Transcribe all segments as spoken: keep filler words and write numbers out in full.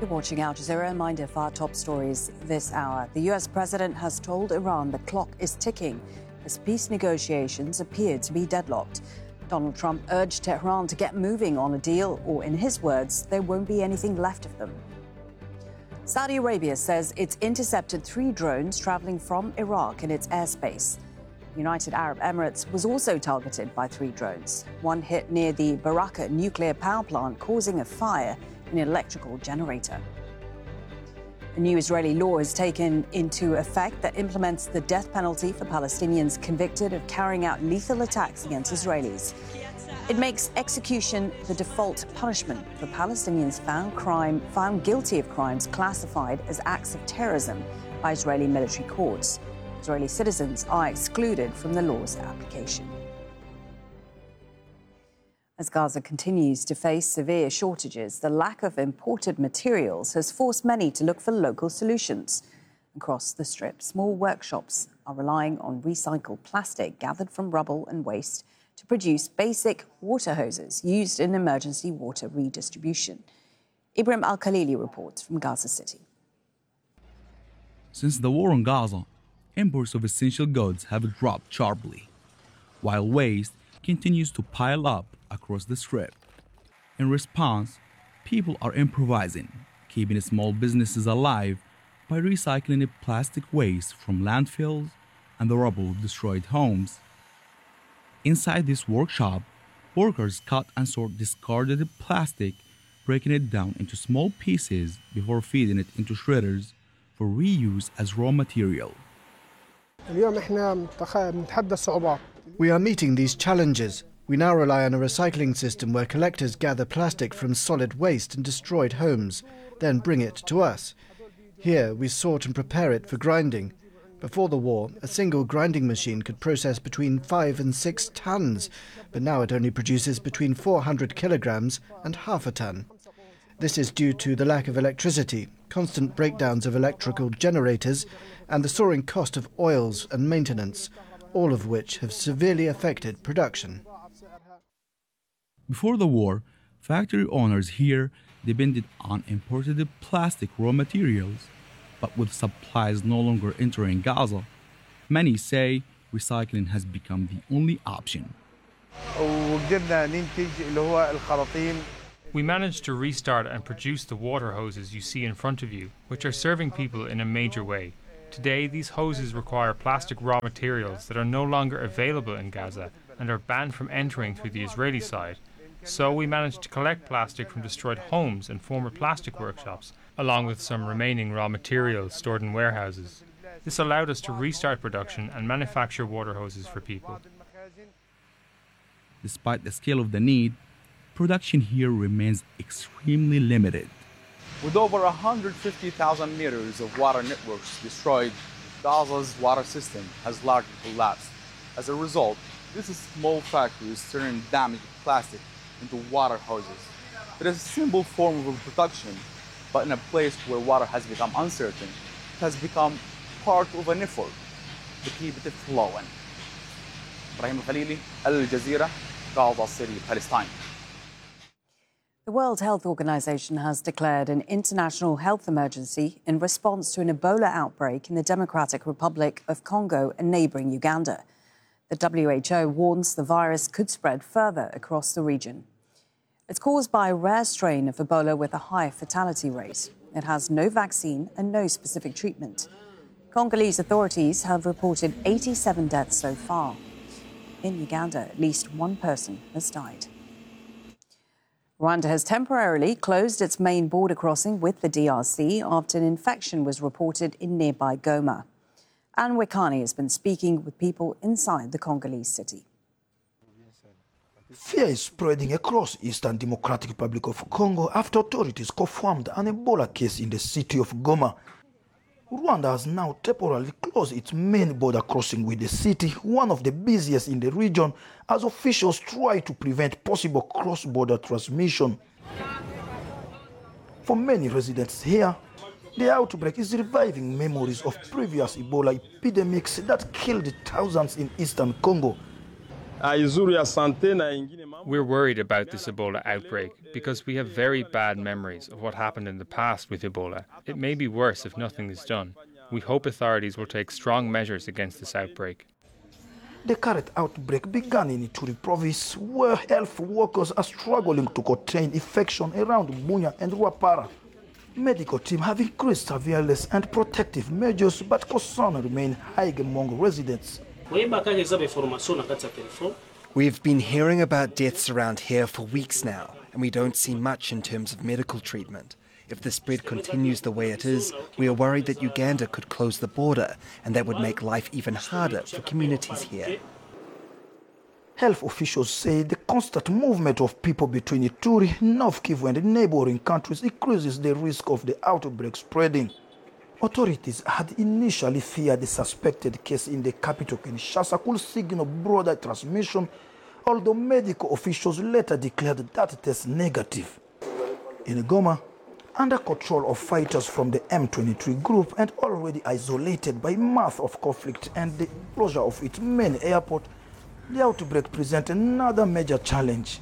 You're watching Al Jazeera. A reminder for our top stories this hour. The U S president has told Iran the clock is ticking as peace negotiations appear to be deadlocked. Donald Trump urged Tehran to get moving on a deal, or in his words, there won't be anything left of them. Saudi Arabia says it's intercepted three drones traveling from Iraq in its airspace. United Arab Emirates was also targeted by three drones. One hit near the Barakah nuclear power plant, causing a fire in an electrical generator. A new Israeli law is taken into effect that implements the death penalty for Palestinians convicted of carrying out lethal attacks against Israelis. It makes execution the default punishment for Palestinians found crime found guilty of crimes classified as acts of terrorism by Israeli military courts. Israeli citizens are excluded from the law's application. As Gaza continues to face severe shortages, the lack of imported materials has forced many to look for local solutions. Across the Strip, small workshops are relying on recycled plastic gathered from rubble and waste to produce basic water hoses used in emergency water redistribution. Ibrahim Al-Khalili reports from Gaza City. Since the war on Gaza, imports of essential goods have dropped sharply, while waste continues to pile up across the Strip. In response, people are improvising, keeping small businesses alive by recycling the plastic waste from landfills and the rubble of destroyed homes. Inside this workshop, workers cut and sort discarded plastic, breaking it down into small pieces before feeding it into shredders for reuse as raw material. We are meeting these challenges. We now rely on a recycling system where collectors gather plastic from solid waste and destroyed homes, then bring it to us. Here we sort and prepare it for grinding. Before the war, a single grinding machine could process between five and six tons, but now it only produces between four hundred kilograms and half a ton. This is due to the lack of electricity, constant breakdowns of electrical generators, and the soaring cost of oils and maintenance, all of which have severely affected production. Before the war, factory owners here depended on imported plastic raw materials, but with supplies no longer entering Gaza, many say recycling has become the only option. We managed to restart and produce the water hoses you see in front of you, which are serving people in a major way. Today, these hoses require plastic raw materials that are no longer available in Gaza and are banned from entering through the Israeli side. So we managed to collect plastic from destroyed homes and former plastic workshops, along with some remaining raw materials stored in warehouses. This allowed us to restart production and manufacture water hoses for people. Despite the scale of the need, production here remains extremely limited. With over one hundred fifty thousand meters of water networks destroyed, Gaza's water system has largely collapsed. As a result, this small factory is turning damaged plastic into water hoses. It is a simple form of production, but in a place where water has become uncertain, it has become part of an effort to keep it flowing. Ibrahim Al-Khalili, Al Jazeera, Gaza City, Palestine. The World Health Organization has declared an international health emergency in response to an Ebola outbreak in the Democratic Republic of Congo and neighboring Uganda. The W H O warns the virus could spread further across the region. It's caused by a rare strain of Ebola with a high fatality rate. It has no vaccine and no specific treatment. Congolese authorities have reported eighty-seven deaths so far. In Uganda, at least one person has died. Rwanda has temporarily closed its main border crossing with the D R C after an infection was reported in nearby Goma. Anne Wekani has been speaking with people inside the Congolese city. Fear is spreading across Eastern Democratic Republic of Congo after authorities confirmed an Ebola case in the city of Goma. Rwanda has now temporarily closed its main border crossing with the city, one of the busiest in the region, as officials try to prevent possible cross-border transmission. For many residents here, the outbreak is reviving memories of previous Ebola epidemics that killed thousands in eastern Congo. We're worried about this Ebola outbreak because we have very bad memories of what happened in the past with Ebola. It may be worse if nothing is done. We hope authorities will take strong measures against this outbreak. The current outbreak began in Ituri province, where health workers are struggling to contain infection around Bunia and Rwapara. Medical teams have increased surveillance and protective measures, but concern remain high among residents. We've been hearing about deaths around here for weeks now, and we don't see much in terms of medical treatment. If the spread continues the way it is, we are worried that Uganda could close the border, and that would make life even harder for communities here. Health officials say the constant movement of people between Ituri, North Kivu and neighboring countries increases the risk of the outbreak spreading. Authorities had initially feared the suspected case in the capital Kinshasa could signal broader transmission, although medical officials later declared that test negative. In Goma, under control of fighters from the M twenty-three group and already isolated by months of conflict and the closure of its main airport, the outbreak presents another major challenge.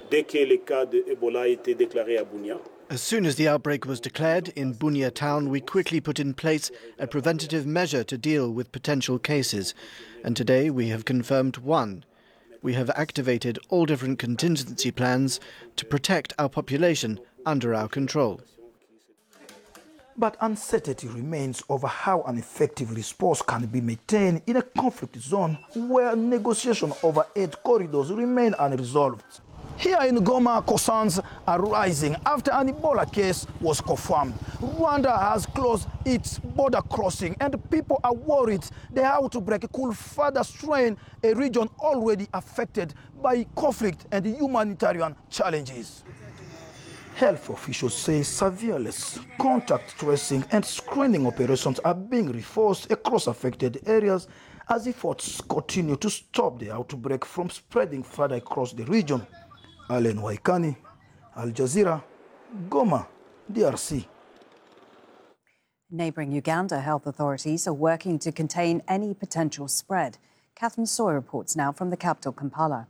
As soon as the outbreak was declared in Bunia town, we quickly put in place a preventative measure to deal with potential cases. And today we have confirmed one. We have activated all different contingency plans to protect our population under our control. But uncertainty remains over how an effective response can be maintained in a conflict zone where negotiations over aid corridors remain unresolved. Here in Goma, concerns are rising after an Ebola case was confirmed. Rwanda has closed its border crossing and people are worried the outbreak could further strain a region already affected by conflict and humanitarian challenges. Health officials say surveillance, contact tracing and screening operations are being reinforced across affected areas as efforts continue to stop the outbreak from spreading further across the region. Allen Waikani, Al Jazeera, Goma, D R C. Neighbouring Uganda, health authorities are working to contain any potential spread. Catherine Soy reports now from the capital, Kampala.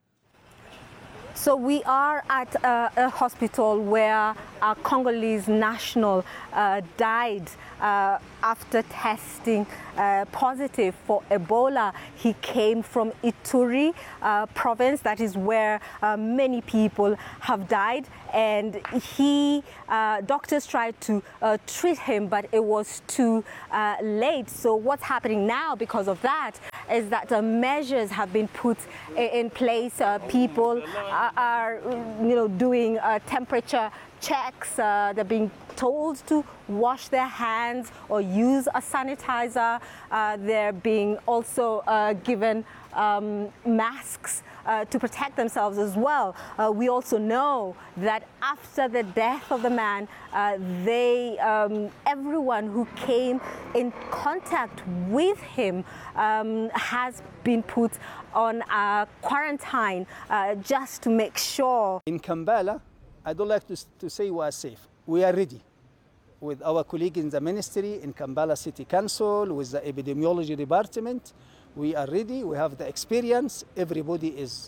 So we are at a, a hospital where a Congolese national uh, died uh, after testing uh, positive for Ebola. He came from Ituri uh, province, that is where uh, many people have died. And he, uh, doctors tried to uh, treat him, but it was too uh, late. So what's happening now because of that is that uh, measures have been put in place. Uh, people are, are, you know, doing uh, temperature checks. Uh, they're being told to wash their hands or use a sanitizer. Uh, they're being also uh, given um, masks uh, to protect themselves as well. Uh, we also know that after the death of the man, uh, they, um, everyone who came in contact with him um, has been put on a quarantine uh, just to make sure. In Kampala, I don't like to, to say we are safe. We are ready with our colleagues in the ministry, in Kampala City Council, with the epidemiology department. We are ready. We have the experience. Everybody is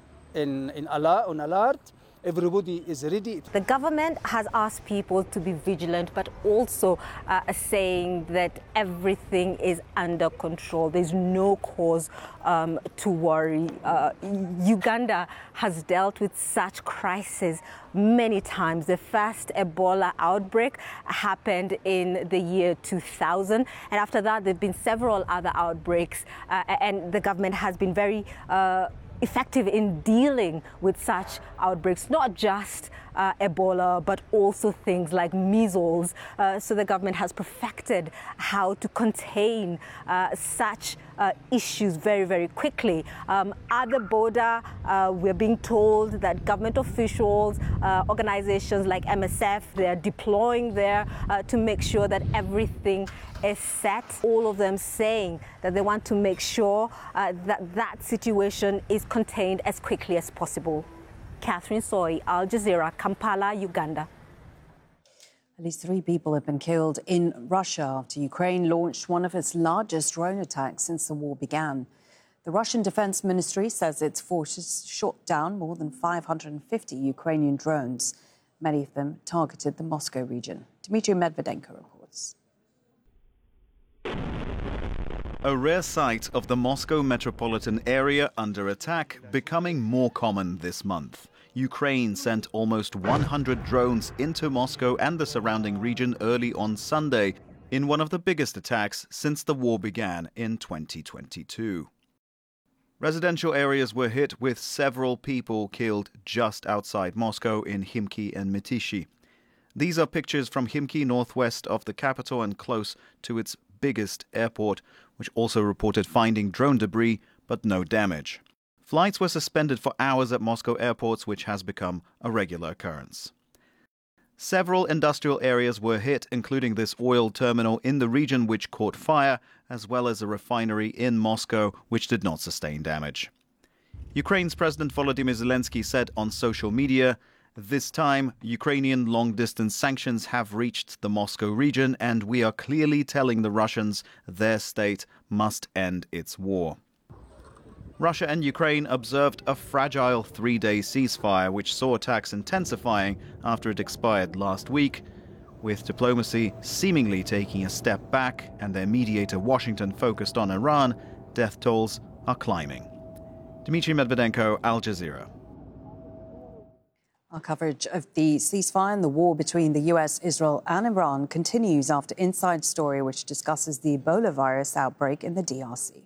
in, in alert, on alert. Everybody is ready. The government has asked people to be vigilant, but also uh, saying that everything is under control. There's no cause um, to worry. Uh, Uganda has dealt with such crises many times. The first Ebola outbreak happened in the year two thousand, and after that there have been several other outbreaks, uh, and the government has been very uh, effective in dealing with such outbreaks, not just uh, Ebola, but also things like measles. Uh, so the government has perfected how to contain uh, such uh, issues very, very quickly. Um, at the border, uh, we're being told that government officials, uh, organizations like M S F, they're deploying there uh, to make sure that everything is set. All of them saying that they want to make sure uh, that that situation is contained as quickly as possible. Catherine Soy, Al Jazeera, Kampala, Uganda. At least three people have been killed in Russia after Ukraine launched one of its largest drone attacks since the war began. The Russian Defense Ministry says its forces shot down more than five hundred fifty Ukrainian drones. Many of them targeted the Moscow region. Dmitry Medvedenko reports. A rare sight of the Moscow metropolitan area under attack becoming more common this month. Ukraine sent almost one hundred drones into Moscow and the surrounding region early on Sunday in one of the biggest attacks since the war began in twenty twenty-two. Residential areas were hit with several people killed just outside Moscow in Khimki and Mytishi. These are pictures from Khimki, northwest of the capital and close to its biggest airport, which also reported finding drone debris but no damage. Flights were suspended for hours at Moscow airports, which has become a regular occurrence. Several industrial areas were hit, including this oil terminal in the region which caught fire, as well as a refinery in Moscow which did not sustain damage. Ukraine's President Volodymyr Zelensky said on social media, "This time, Ukrainian long-distance sanctions have reached the Moscow region, and we are clearly telling the Russians their state must end its war." Russia and Ukraine observed a fragile three-day ceasefire which saw attacks intensifying after it expired last week, with diplomacy seemingly taking a step back and their mediator Washington focused on Iran. Death tolls are climbing. Dmitry Medvedenko, Al Jazeera. Our coverage of the ceasefire and the war between the U S, Israel and Iran continues after Inside Story, which discusses the Ebola virus outbreak in the D R C.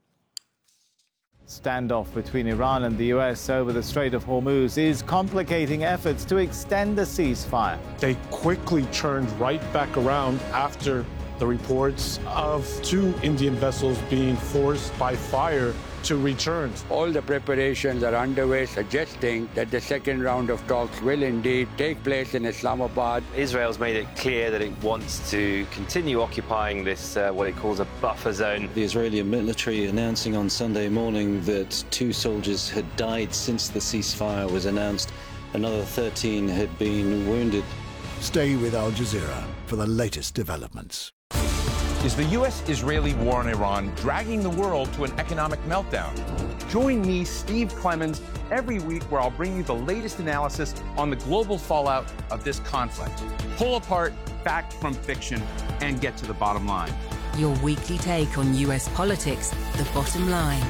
Standoff between Iran and the U S over the Strait of Hormuz is complicating efforts to extend the ceasefire. They quickly turned right back around after the reports of two Indian vessels being forced by fire to return. All the preparations are underway, suggesting that the second round of talks will indeed take place in Islamabad. Israel's made it clear that it wants to continue occupying this, uh, what it calls a buffer zone. The Israeli military announcing on Sunday morning that two soldiers had died since the ceasefire was announced. Another thirteen had been wounded. Stay with Al Jazeera for the latest developments. Is the U S-Israeli war on Iran dragging the world to an economic meltdown? Join me, Steve Clemons, every week where I'll bring you the latest analysis on the global fallout of this conflict. Pull apart fact from fiction and get to the bottom line. Your weekly take on U S politics, the bottom line.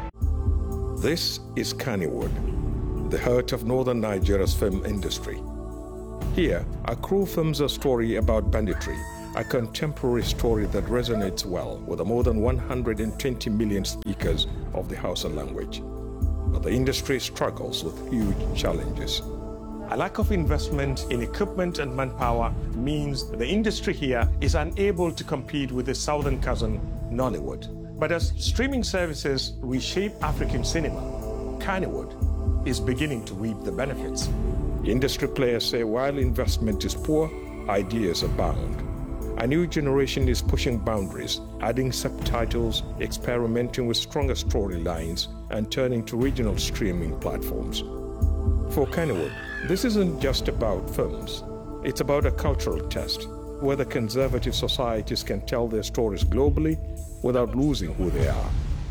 This is Kannywood, the heart of northern Nigeria's film industry. Here, our crew films a story about banditry, a contemporary story that resonates well with the more than one hundred twenty million speakers of the Hausa language. But the industry struggles with huge challenges. A lack of investment in equipment and manpower means the industry here is unable to compete with its southern cousin, Nollywood. But as streaming services reshape African cinema, Kannywood is beginning to reap the benefits. Industry players say while investment is poor, ideas abound. A new generation is pushing boundaries, adding subtitles, experimenting with stronger storylines, and turning to regional streaming platforms. For Kannywood, this isn't just about films. It's about a cultural test, whether conservative societies can tell their stories globally without losing who they are.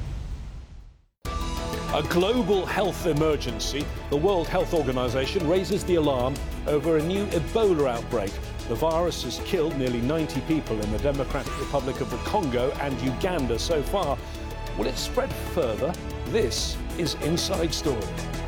A global health emergency. The World Health Organization raises the alarm over a new Ebola outbreak. The virus has killed nearly ninety people in the Democratic Republic of the Congo and Uganda so far. Will it spread further? This is Inside Story.